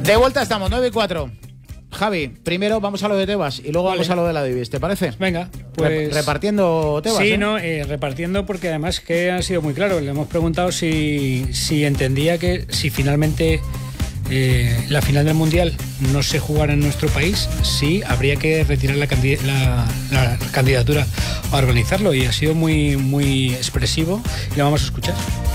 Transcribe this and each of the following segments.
De vuelta estamos, 9:04. Javi, primero vamos a lo de Tebas y luego vamos a lo de la Davis, ¿te parece? Venga, pues... Repartiendo Tebas. Sí, ¿no? Repartiendo porque además que ha sido muy claro. Le hemos preguntado si entendía que si finalmente la final del Mundial no se jugara en nuestro país, sí habría que retirar la candidatura a organizarlo, y ha sido muy, muy expresivo y lo vamos a escuchar.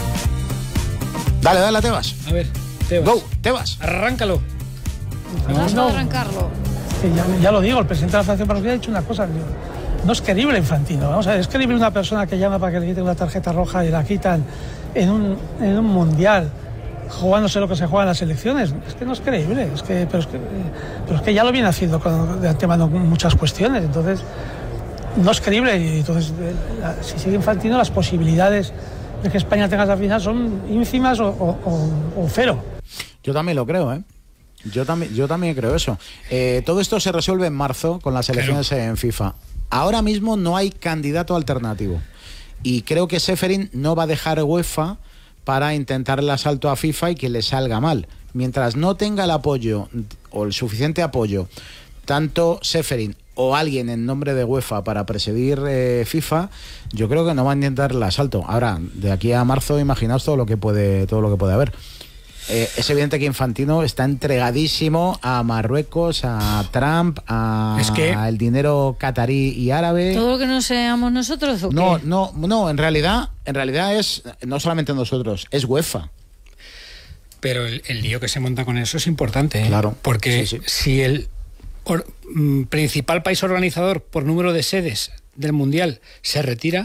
Dale a Tebas. A ver, Tebas. Go, Tebas. Arráncalo. Vamos a arrancarlo. Ya lo digo, el presidente de la Federación Paraguaya ha dicho una cosa. No es creíble Infantino. Vamos a ver, es creíble una persona que llama para que le quiten una tarjeta roja y la quitan en un mundial, jugándose lo que se juega en las elecciones. Es que no es creíble. Pero es que ya lo viene haciendo de antemano con muchas cuestiones. Entonces, no es creíble. Y entonces, si sigue Infantino, las posibilidades de que España tenga esa final son ínfimas o cero. Yo también lo creo, ¿eh? Yo también creo eso. Todo esto se resuelve en marzo con las elecciones en FIFA. Ahora mismo no hay candidato alternativo. Y creo que Ceferin no va a dejar UEFA para intentar el asalto a FIFA y que le salga mal. Mientras no tenga el apoyo o el suficiente apoyo, tanto Ceferin o alguien en nombre de UEFA para presidir FIFA, yo creo que no va a intentar el asalto. Ahora, de aquí a marzo, imaginaos todo lo que puede haber. Es evidente que Infantino está entregadísimo a Marruecos, a Trump, al dinero catarí y árabe. ¿Todo lo que no seamos nosotros o qué? No, en realidad es no solamente nosotros, es UEFA. Pero el lío que se monta con eso es importante, ¿eh? Claro. Porque sí. Si el principal país organizador por número de sedes del Mundial se retira,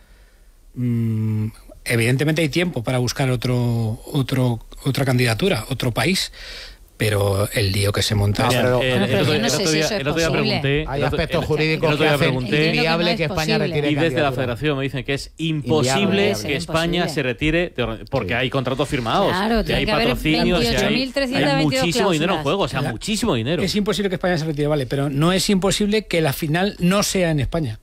evidentemente hay tiempo para buscar otra candidatura, otro país, pero el lío que se monta... El otro día pregunté... Hay aspectos jurídicos que hacen inviable que España retire. Y desde la Federación me dicen que es imposible que España se retire, porque hay contratos firmados, claro, que hay patrocinios, que hay muchísimo dinero en juego, muchísimo dinero. Es imposible que España se retire, vale, pero no es imposible que la final no sea en España.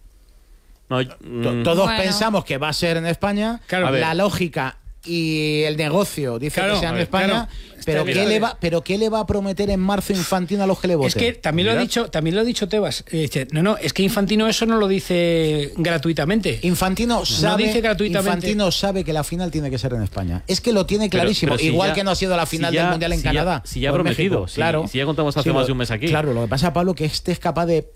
Todos pensamos que va a ser en España. Claro, la lógica y el negocio dice que sea en España, pero ¿qué le va a prometer en marzo Infantino a los que le voten? Es que también lo ha dicho Tebas. Es que Infantino eso no lo dice gratuitamente. Infantino sabe que la final tiene que ser en España. Es que lo tiene clarísimo. Pero igual que no ha sido la final del Mundial en Canadá. Si ya ha prometido, si ya contamos hace más de un mes aquí. Claro, lo que pasa, Pablo, que es capaz de